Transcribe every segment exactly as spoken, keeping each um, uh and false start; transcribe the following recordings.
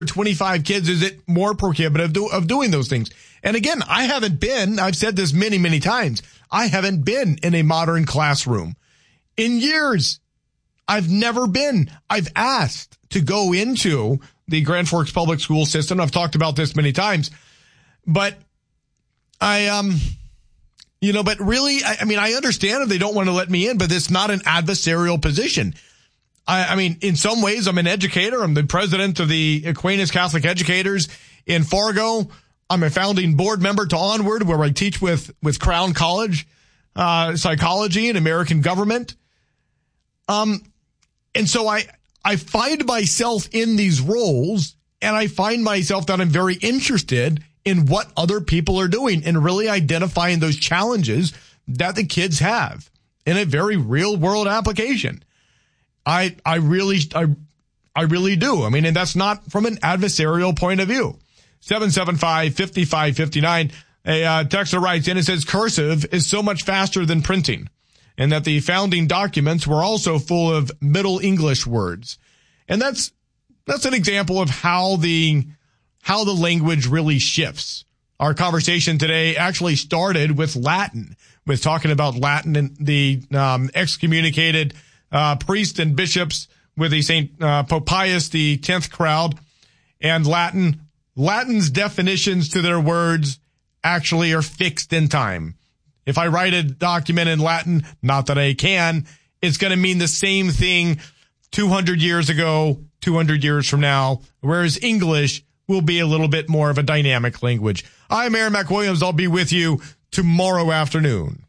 twenty-five kids, is it more prohibitive do, of doing those things? And again, I haven't been, I've said this many, many times, I haven't been in a modern classroom in years. I've never been. I've asked to go into the Grand Forks public school system. I've talked about this many times, but I, um, you know, but really, I, I mean, I understand if they don't want to let me in, but it's not an adversarial position. I, I mean, in some ways, I'm an educator. I'm the president of the Aquinas Catholic Educators in Fargo. I'm a founding board member to Onward, where I teach with, with Crown College, uh, psychology and American government. Um, and so I, I find myself in these roles, and I find myself that I'm very interested in what other people are doing and really identifying those challenges that the kids have in a very real world application. I, I really, I, I really do. I mean, and that's not from an adversarial point of view. seven seven five, five five five nine. A uh, texter writes in and says cursive is so much faster than printing, and that the founding documents were also full of Middle English words. And that's, that's an example of how the, how the language really shifts. Our conversation today actually started with Latin, with talking about Latin and the, um, excommunicated, uh, priests and bishops with the Saint uh, Pope Pius the tenth crowd, and Latin. Latin's definitions to their words actually are fixed in time. If I write a document in Latin, not that I can, it's going to mean the same thing two hundred years ago, two hundred years from now, whereas English will be a little bit more of a dynamic language. I'm Aaron McWilliams. I'll be with you tomorrow afternoon.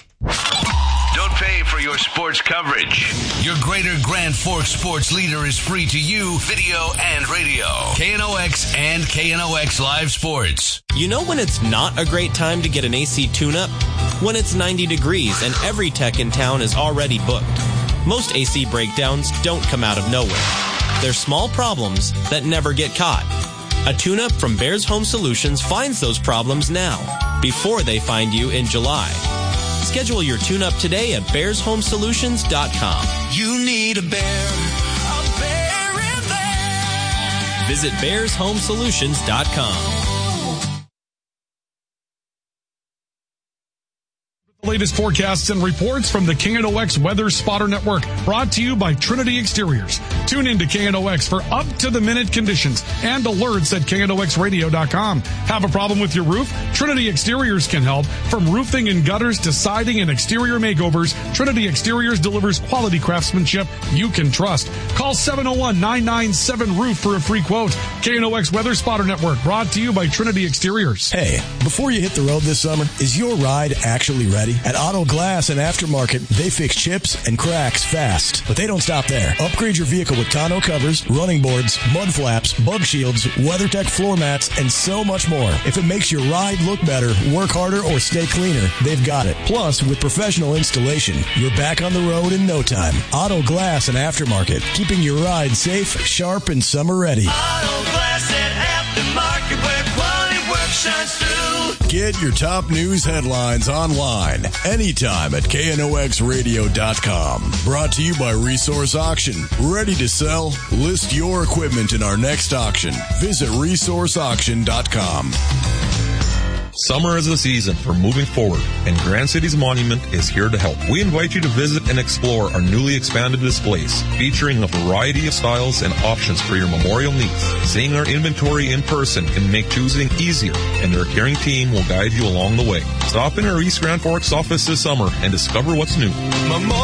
Don't pay for your sports coverage. Your Greater Grand Forks sports leader is free to you, video and radio. K N O X and K N O X Live Sports. You know when it's not a great time to get an A C tune-up? When it's ninety degrees and every tech in town is already booked. Most A C breakdowns don't come out of nowhere. They're small problems that never get caught. A tune-up from Bears Home Solutions finds those problems now, before they find you in July. Schedule your tune-up today at bears home solutions dot com. You need a bear, a bear in there. Visit bears home solutions dot com. The latest forecasts and reports from the K N O X Weather Spotter Network, brought to you by Trinity Exteriors. Tune in to K N O X for up-to-the-minute conditions and alerts at K N O X radio dot com. Have a problem with your roof? Trinity Exteriors can help. From roofing and gutters to siding and exterior makeovers, Trinity Exteriors delivers quality craftsmanship you can trust. Call seven oh one, nine nine seven, roof for a free quote. K N O X Weather Spotter Network, brought to you by Trinity Exteriors. Hey, before you hit the road this summer, is your ride actually ready? At Auto Glass and Aftermarket, they fix chips and cracks fast. But they don't stop there. Upgrade your vehicle with tonneau covers, running boards, mud flaps, bug shields, WeatherTech floor mats, and so much more. If it makes your ride look better, work harder, or stay cleaner, they've got it. Plus, with professional installation, you're back on the road in no time. Auto Glass and Aftermarket, keeping your ride safe, sharp, and summer ready. Auto Glass and Aftermarket, where quality work shines through. Get your top news headlines online anytime at K N O X radio dot com. Brought to you by Resource Auction. Ready to sell? List your equipment in our next auction. Visit resource auction dot com. Summer is the season for moving forward, and Grand Cities Monument is here to help. We invite you to visit and explore our newly expanded displays, featuring a variety of styles and options for your memorial needs. Seeing our inventory in person can make choosing easier, and our caring team will guide you along the way. Stop in our East Grand Forks office this summer and discover what's new.